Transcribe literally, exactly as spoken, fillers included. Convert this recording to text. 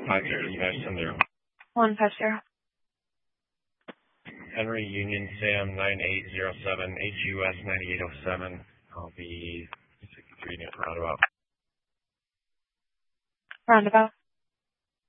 five zero, you guys send there. one five zero. Henry Union Sam nine eight zero seven, H U S ninety-eight oh seven. I'll be sixty-three near Roundabout. Roundabout.